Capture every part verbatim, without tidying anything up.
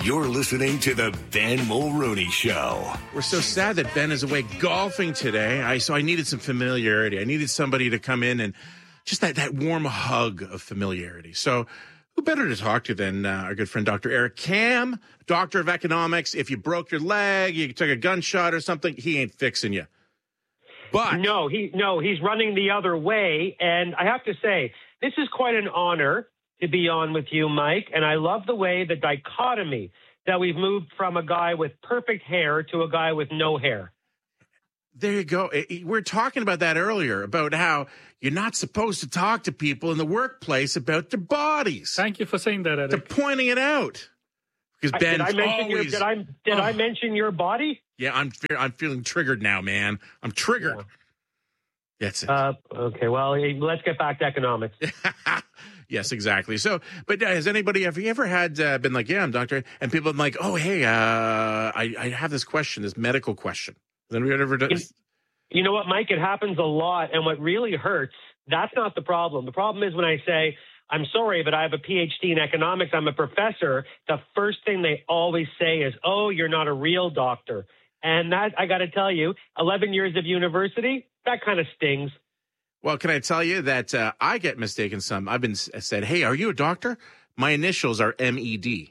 You're listening to the Ben Mulrooney Show. We're so sad that Ben is away golfing today. I so I needed some familiarity. I needed somebody to come in and just that, that warm hug of familiarity. So who better to talk to than uh, our good friend Doctor Eric Kam, doctor of economics. If you broke your leg, you took a gunshot or something, he ain't fixing you. But no, he no, he's running the other way. And I have to say, this is quite an honor to be on with you, Mike. And I love the way the dichotomy that we've moved from a guy with perfect hair to a guy with no hair. There you go. We were talking about that earlier, about how you're not supposed to talk to people in the workplace about their bodies. Thank you for saying that, Eric. They're pointing it out. Because Ben, did I mention always, your did I did oh. I mention your body? Yeah, I'm I'm feeling triggered now, man. I'm triggered. Yeah. That's it. Uh, okay, well, let's get back to economics. Yes, exactly. So, but uh, has anybody, have you ever had, uh, been like, yeah, I'm doctor, and people have been like, oh, hey, uh, I, I have this question, this medical question. Has anybody ever done? You, you know what, Mike? It happens a lot. And what really hurts, that's not the problem. The problem is when I say, I'm sorry, but I have a P H D in economics, I'm a professor, the first thing they always say is, oh, you're not a real doctor. And that, I got to tell you, eleven years of university, that kind of stings. Well, can I tell you that uh, I get mistaken some. I've been said, hey, are you a doctor? My initials are M E D.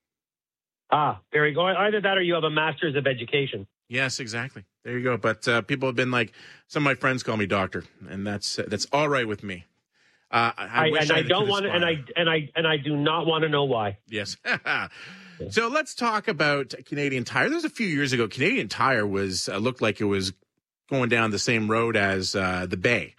Ah, very good. Either that or you have a master's of education. Yes, exactly. There you go. But uh, people have been like, some of my friends call me doctor, and that's uh, that's all right with me. Uh, I, I, I wish and I, I don't want to, and I and I and I do not want to know why. Yes. So let's talk about Canadian Tire. There's a few years ago, Canadian Tire was uh, looked like it was going down the same road as uh, the Bay.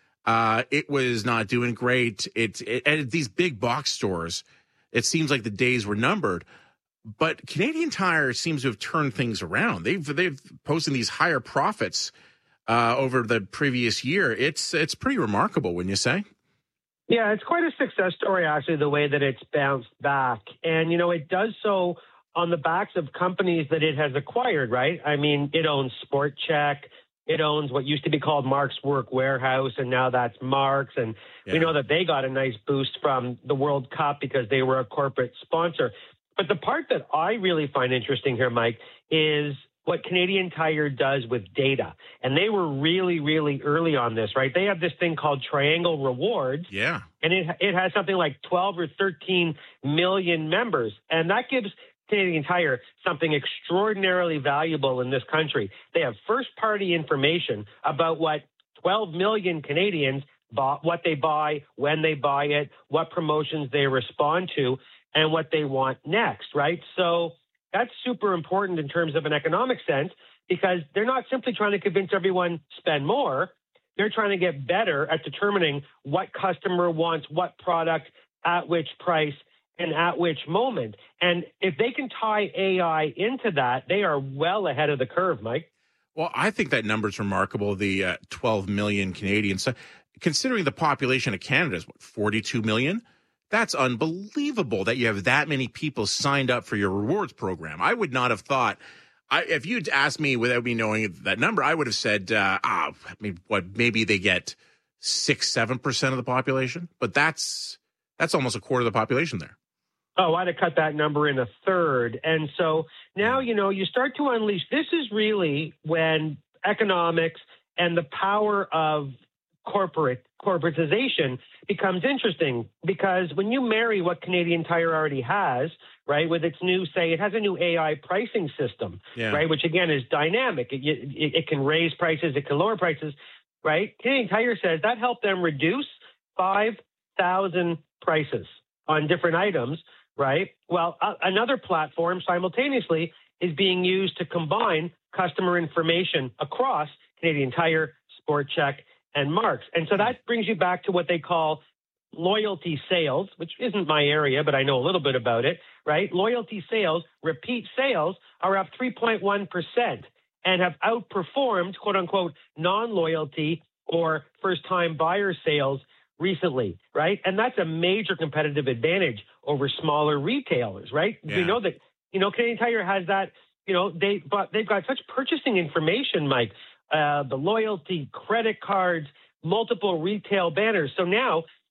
Uh, it was not doing great. It, it at these big box stores, it seems like the days were numbered. But Canadian Tire seems to have turned things around. They've they've posted these higher profits uh, over the previous year. It's it's pretty remarkable, wouldn't you say? Yeah, it's quite a success story, actually, the way that it's bounced back. And, you know, it does so on the backs of companies that it has acquired, right? I mean, it owns Sport Chek. It owns what used to be called Mark's Work Warehouse, and now that's Mark's. And yeah. we know that they got a nice boost from the World Cup because they were a corporate sponsor. But the part that I really find interesting here, Mike, is what Canadian Tire does with data. And they were really, really early on this, right? They have this thing called Triangle Rewards. Yeah. And it it has something like twelve or thirteen million members. And that gives Canadian Tire something extraordinarily valuable in this country. They have first-party information about what twelve million Canadians bought, what they buy, when they buy it, what promotions they respond to, and what they want next, right? So that's super important in terms of an economic sense because they're not simply trying to convince everyone spend more. They're trying to get better at determining what customer wants what product at which price and at which moment. And if they can tie A I into that, they are well ahead of the curve, Mike. Well, I think that number is remarkable, the uh, twelve million Canadians. So, considering the population of Canada is, what, forty-two million? That's unbelievable that you have that many people signed up for your rewards program. I would not have thought, I, if you'd asked me without me knowing that number, I would have said, uh, ah, maybe, what, maybe they get six, seven percent of the population. But that's that's almost a quarter of the population there. Oh, I'd have cut that number in a third. And so now, you know, you start to unleash. This is really when economics and the power of corporate corporatization becomes interesting, because when you marry what Canadian Tire already has, right, with its new, say, it has a new A I pricing system, yeah. right, which again is dynamic. It, it, it can raise prices, it can lower prices, right? Canadian Tire says that helped them reduce five thousand prices on different items, right? Well, uh, another platform simultaneously is being used to combine customer information across Canadian Tire, Sport Chek, and Mark's. And so that brings you back to what they call loyalty sales, which isn't my area, but I know a little bit about it, right? Loyalty sales, repeat sales are up three point one percent and have outperformed, quote unquote, non-loyalty or first-time buyer sales recently, right? And that's a major competitive advantage over smaller retailers, right? Yeah. We know that, you know, Canadian Tire has that, you know, they, but they've got such purchasing information, Mike, uh, the loyalty, credit cards, multiple retail banners. So now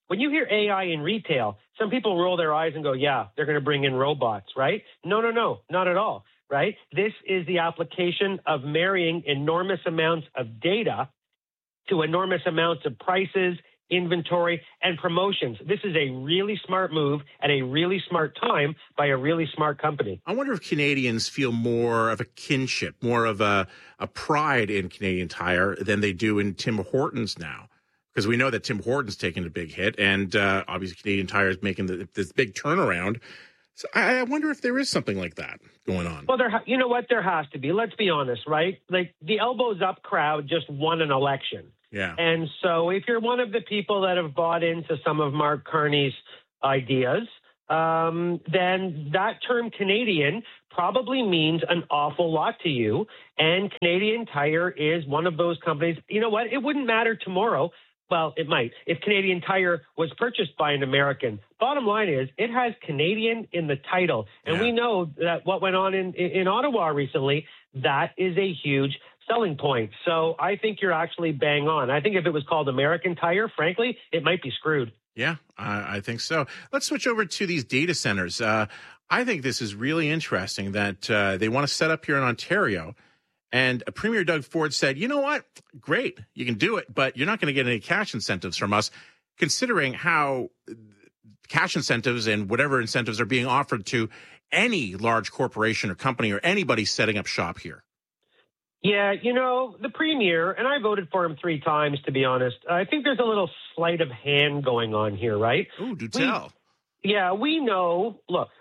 when you hear A I in retail, some people roll their eyes and go, yeah, they're going to bring in robots, right? No, no, no, not at all, right? This is the application of marrying enormous amounts of data to enormous amounts of prices, inventory, and promotions. This is a really smart move at a really smart time by a really smart company. I wonder if Canadians feel more of a kinship, more of a, a pride in Canadian Tire than they do in Tim Hortons now. Because we know that Tim Hortons taking a big hit, and uh, obviously Canadian Tire is making the, this big turnaround. So I, I wonder if there is something like that going on. Well, there, ha- you know what? There has to be. Let's be honest, right? Like the elbows up crowd just won an election. Yeah. And so if you're one of the people that have bought into some of Mark Carney's ideas, um, then that term Canadian probably means an awful lot to you. And Canadian Tire is one of those companies. You know what? It wouldn't matter tomorrow. Well, it might. If Canadian Tire was purchased by an American, bottom line is it has Canadian in the title. And yeah. we know that what went on in, in Ottawa recently, that is a huge selling point. So I think you're actually bang on. I think if it was called American Tire, frankly, it might be screwed. Yeah, I, I think so. Let's switch over to these data centers. Uh, I think this is really interesting that uh, they want to set up here in Ontario. And Premier Doug Ford said, you know what? Great, you can do it, but you're not going to get any cash incentives from us, considering how cash incentives and whatever incentives are being offered to any large corporation or company or anybody setting up shop here. Yeah, you know, the Premier, and I voted for him three times, to be honest. I think there's a little sleight of hand going on here, right? Ooh, do tell. We, yeah, we know, look,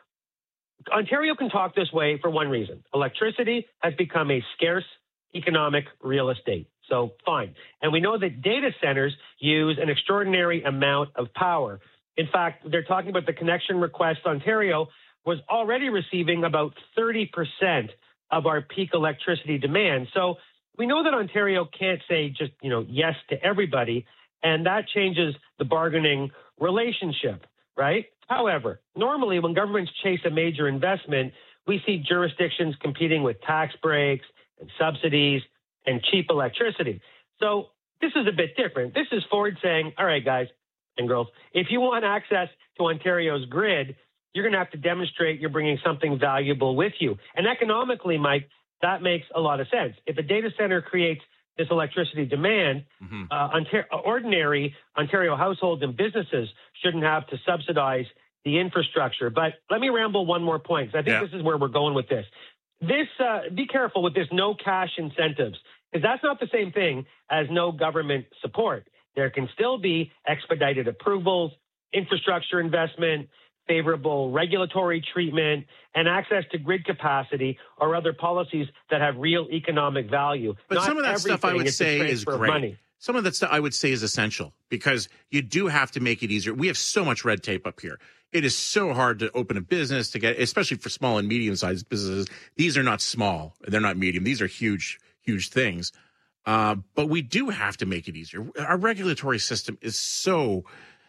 Ontario can talk this way for one reason. Electricity has become a scarce economic real estate. So fine. And we know that data centers use an extraordinary amount of power. In fact, they're talking about the connection request. Ontario was already receiving about thirty percent of our peak electricity demand. So we know that Ontario can't say just, you know, yes to everybody. And that changes the bargaining relationship, right? However, normally when governments chase a major investment, we see jurisdictions competing with tax breaks and subsidies and cheap electricity. So this is a bit different. This is Ford saying, all right, guys and girls, if you want access to Ontario's grid, you're going to have to demonstrate you're bringing something valuable with you. And economically, Mike, that makes a lot of sense. If a data center creates this electricity demand, mm-hmm. uh, Ontario, ordinary Ontario households and businesses shouldn't have to subsidize the infrastructure. But let me ramble one more point, because I think yeah. this is where we're going with this. This, uh, be careful with this no cash incentives, because that's not the same thing as no government support. There can still be expedited approvals, infrastructure investment, favorable regulatory treatment, and access to grid capacity or other policies that have real economic value. But Not some of that stuff I would say is great. Money. Some of that stuff I would say is essential, because you do have to make it easier. We have so much red tape up here. It is so hard to open a business, to get, especially for small and medium-sized businesses. These are not small. They're not medium. These are huge, huge things. Uh, but we do have to make it easier. Our regulatory system is so...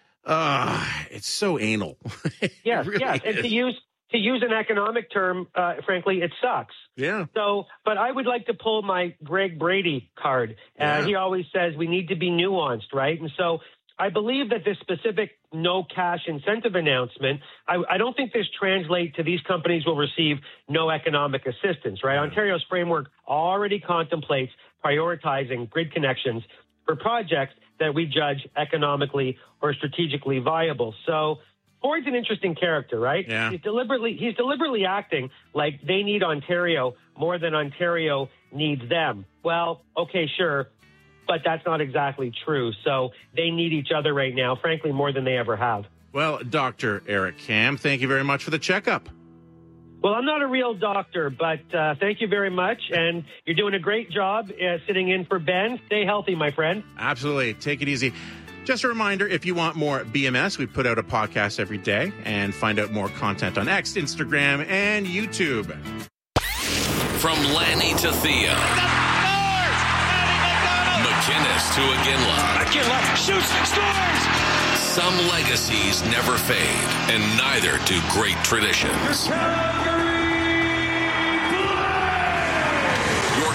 Uh, it's so anal. Yes, really yes. And is. to use to use an economic term, uh, frankly, it sucks. Yeah. So, but I would like to pull my Greg Brady card. Uh, yeah. He always says we need to be nuanced, right? And so I believe that this specific no cash incentive announcement, I, I don't think this translates to these companies will receive no economic assistance, right? Yeah. Ontario's framework already contemplates prioritizing grid connections for projects that we judge economically or strategically viable. So Ford's an interesting character, right? Yeah. He's deliberately he's deliberately acting like they need Ontario more than Ontario needs them. Well, okay, sure, but that's not exactly true. So they need each other right now, frankly, more than they ever have. Well, Doctor Eric Kam, thank you very much for the checkup. Well, I'm not a real doctor, but uh, thank you very much. And you're doing a great job uh, sitting in for Ben. Stay healthy, my friend. Absolutely. Take it easy. Just a reminder, if you want more B M S, we put out a podcast every day, and find out more content on X, Instagram, and YouTube. From Lanny to Thea. McInnes to Iginla. Iginla shoots, scores! Some legacies never fade, and neither do great traditions. Your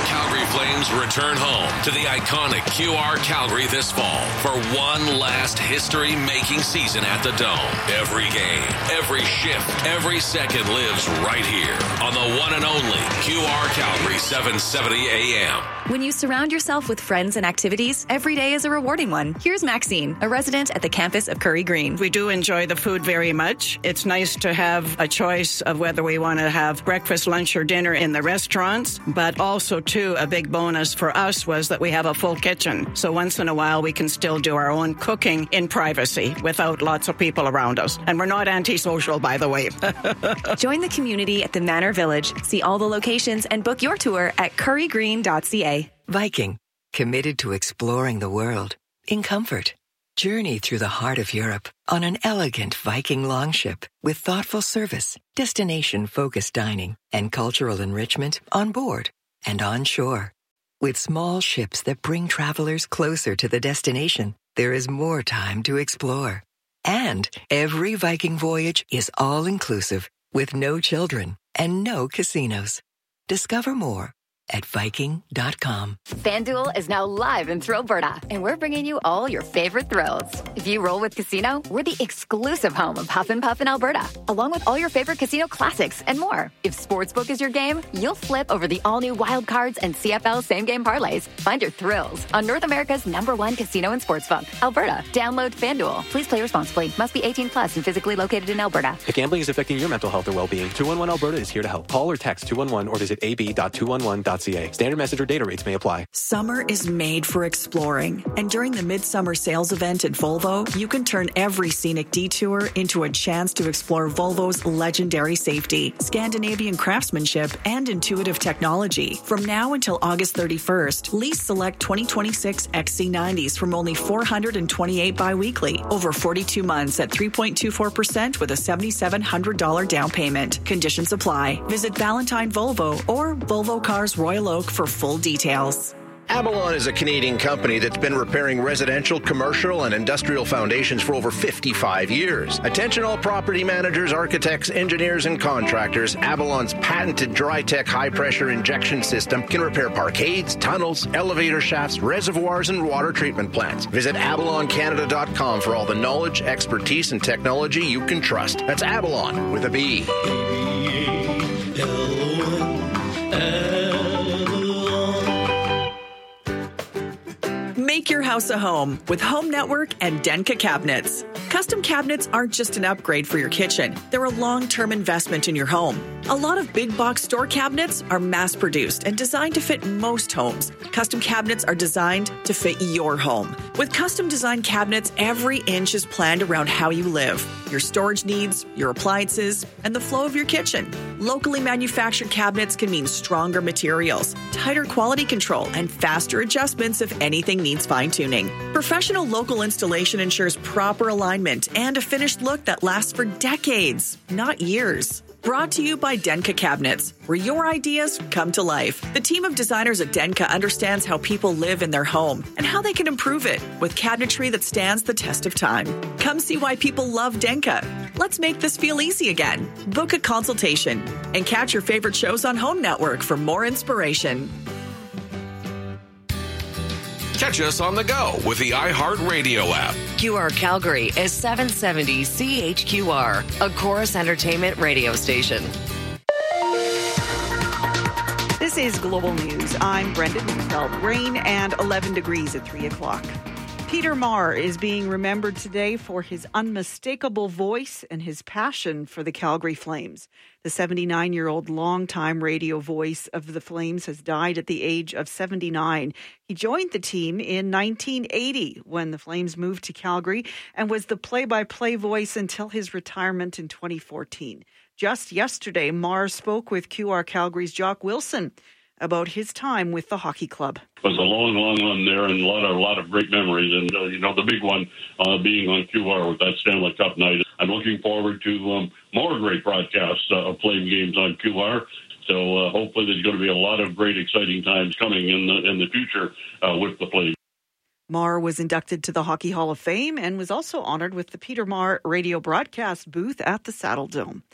Calgary Flames return home to the iconic Q R Calgary this fall for one last history-making season at the Dome. Every game, every shift, every second lives right here on the one and only Q R Calgary seven seventy A M. When you surround yourself with friends and activities, every day is a rewarding one. Here's Maxine, a resident at the campus of Curry Green. We do enjoy the food very much. It's nice to have a choice of whether we want to have breakfast, lunch, or dinner in the restaurants, but also, too, a big bonus for us was that we have a full kitchen. So once in a while, we can still do our own cooking in privacy without lots of people around us. And we're not antisocial, by the way. Join the community at the Manor Village. See all the locations and book your tour at curry green dot c a. Viking, committed to exploring the world in comfort. Journey through the heart of Europe on an elegant Viking longship with thoughtful service, destination-focused dining, and cultural enrichment on board and on shore. With small ships that bring travelers closer to the destination, there is more time to explore. And every Viking voyage is all-inclusive with no children and no casinos. Discover more at Viking dot com. FanDuel is now live in Thrillberta, and we're bringing you all your favorite thrills. If you roll with Casino, we're the exclusive home of Huff and Puff in Alberta, along with all your favorite casino classics and more. If Sportsbook is your game, you'll flip over the all-new Wild Cards and C F L same-game parlays. Find your thrills on North America's number one casino and sportsbook, Alberta. Download FanDuel. Please play responsibly. Must be eighteen plus and physically located in Alberta. If gambling is affecting your mental health or well-being, two one one Alberta is here to help. Call or text two one one or visit a b dot two one one dot c a. Standard message or data rates may apply. Summer is made for exploring, and during the Midsummer Sales event at Volvo, you can turn every scenic detour into a chance to explore Volvo's legendary safety, Scandinavian craftsmanship, and intuitive technology. From now until August thirty-first, lease select twenty twenty-six X C nineties from only four hundred twenty-eight biweekly, over forty-two months at three point two four percent with a seven thousand seven hundred dollars down payment. Conditions apply. Visit Valentine Volvo or Volvo Cars Royal Oak for full details. Avalon is a Canadian company that's been repairing residential, commercial, and industrial foundations for over fifty-five years. Attention all property managers, architects, engineers, and contractors. Avalon's patented Dry-Tech high-pressure injection system can repair parkades, tunnels, elevator shafts, reservoirs, and water treatment plants. Visit avalon canada dot com for all the knowledge, expertise, and technology you can trust. That's Avalon with a B. Make your house a home with Home Network and Denka Cabinets. Custom cabinets aren't just an upgrade for your kitchen. They're a long-term investment in your home. A lot of big box store cabinets are mass-produced and designed to fit most homes. Custom cabinets are designed to fit your home. With custom designed cabinets, every inch is planned around how you live, your storage needs, your appliances, and the flow of your kitchen. Locally manufactured cabinets can mean stronger materials, tighter quality control, and faster adjustments if anything needs fine-tuning. Professional local installation ensures proper alignment and a finished look that lasts for decades, not years. Brought to you by Denka Cabinets, where your ideas come to life. The team of designers at Denka understands how people live in their home and how they can improve it with cabinetry that stands the test of time. Come see why people love Denka. Let's make this feel easy again. Book a consultation and catch your favorite shows on Home Network for more inspiration. Catch us on the go with the iHeartRadio app. Q R Calgary is seven seventy C H Q R, a Chorus Entertainment radio station. This is Global News. I'm Brenda Neufeld. Rain and eleven degrees at three o'clock. Peter Maher is being remembered today for his unmistakable voice and his passion for the Calgary Flames. The seventy-nine-year-old longtime radio voice of the Flames has died at the age of seventy-nine. He joined the team in nineteen eighty when the Flames moved to Calgary and was the play-by-play voice until his retirement in twenty fourteen. Just yesterday, Maher spoke with Q R Calgary's Jock Wilson about his time with the hockey club. It was a long, long run there and a lot of, a lot of great memories. And, uh, you know, the big one uh, being on Q R with that Stanley Cup night. I'm looking forward to um, more great broadcasts uh, of playing games on Q R. So uh, hopefully there's going to be a lot of great, exciting times coming in the, in the future uh, with the Flames. Maher was inducted to the Hockey Hall of Fame and was also honored with the Peter Maher radio broadcast booth at the Saddle Dome.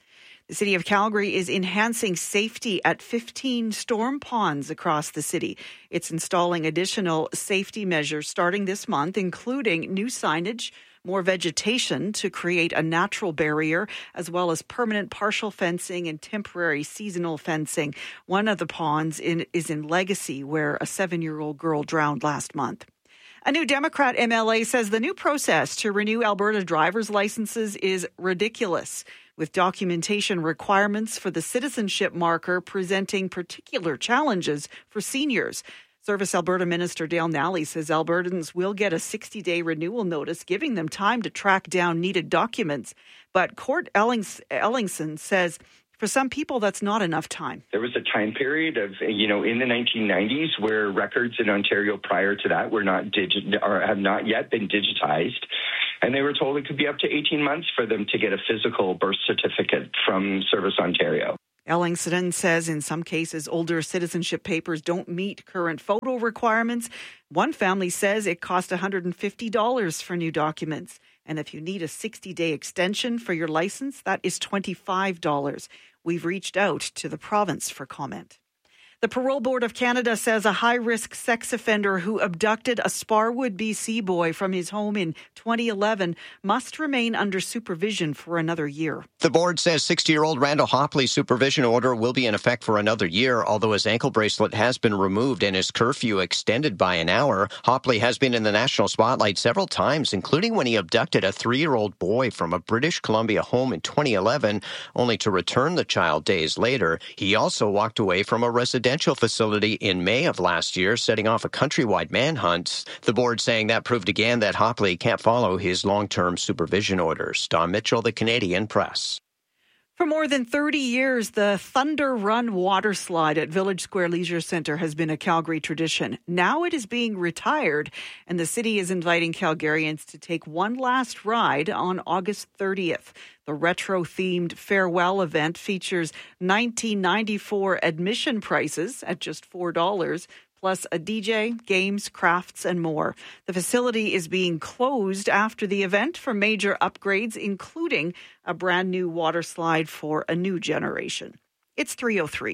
The City of Calgary is enhancing safety at fifteen storm ponds across the city. It's installing additional safety measures starting this month, including new signage, more vegetation to create a natural barrier, as well as permanent partial fencing and temporary seasonal fencing. One of the ponds in, is in Legacy, where a seven-year-old girl drowned last month. A new Democrat M L A says the new process to renew Alberta driver's licenses is ridiculous, with documentation requirements for the citizenship marker presenting particular challenges for seniors. Service Alberta Minister Dale Nally says Albertans will get a sixty-day renewal notice, giving them time to track down needed documents. But Court Ellings- Ellingson says for some people, that's not enough time. There was a time period of, you know, in the nineteen nineties where records in Ontario prior to that were not digit or have not yet been digitized. And they were told it could be up to eighteen months for them to get a physical birth certificate from Service Ontario. Ellingson says in some cases, older citizenship papers don't meet current photo requirements. One family says it cost one hundred fifty dollars for new documents. And if you need a sixty-day extension for your license, that is twenty-five dollars. We've reached out to the province for comment. The Parole Board of Canada says a high-risk sex offender who abducted a Sparwood, B C boy from his home in twenty eleven must remain under supervision for another year. The board says sixty-year-old Randall Hopley's supervision order will be in effect for another year, although his ankle bracelet has been removed and his curfew extended by an hour. Hopley has been in the national spotlight several times, including when he abducted a three-year-old boy from a British Columbia home in twenty eleven, only to return the child days later. He also walked away from a residential facility in May of last year, setting off a countrywide manhunt. The board saying that proved again that Hopley can't follow his long-term supervision orders. Don Mitchell, The Canadian Press. For more than thirty years, the Thunder Run water slide at Village Square Leisure Centre has been a Calgary tradition. Now it is being retired, and the city is inviting Calgarians to take one last ride on August thirtieth. The retro-themed farewell event features nineteen ninety-four admission prices at just four dollars, plus a D J, games, crafts, and more. The facility is being closed after the event for major upgrades, including a brand new water slide for a new generation. It's three oh three.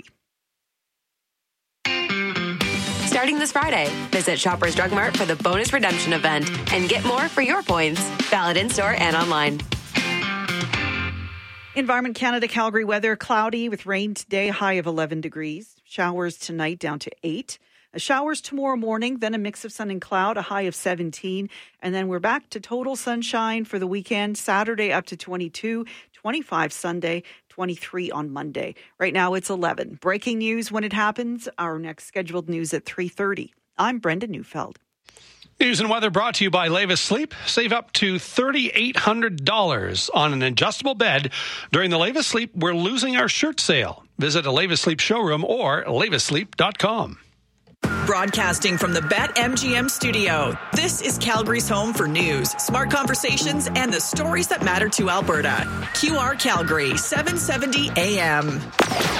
Starting this Friday, visit Shoppers Drug Mart for the bonus redemption event and get more for your points. Valid in-store and online. Environment Canada Calgary weather, cloudy with rain today, high of eleven degrees. Showers tonight down to eight. Showers tomorrow morning, then a mix of sun and cloud, a high of seventeen. And then we're back to total sunshine for the weekend. Saturday up to twenty-two, twenty-five Sunday, twenty-three on Monday. Right now it's eleven. Breaking news when it happens. Our next scheduled news at three thirty. I'm Brenda Neufeld. News and weather brought to you by Levis Sleep. Save up to three thousand eight hundred dollars on an adjustable bed during the Levis Sleep We're Losing Our Shirt sale. Visit a Levis Sleep showroom or levis sleep dot com. Broadcasting from the BetMGM studio, this is Calgary's home for news, smart conversations, and the stories that matter to Alberta. Q R Calgary, seven seventy A M.